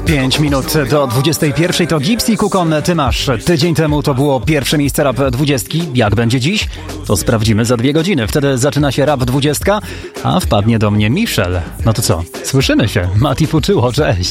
5 minut do 21 to Gypsy Kukon, Ty masz. Tydzień temu to było pierwsze miejsce Rap 20. Jak będzie dziś? To sprawdzimy za 2 godziny. Wtedy zaczyna się Rap 20, a wpadnie do mnie Michel. No to co? Słyszymy się. Mati Fuczyło, cześć.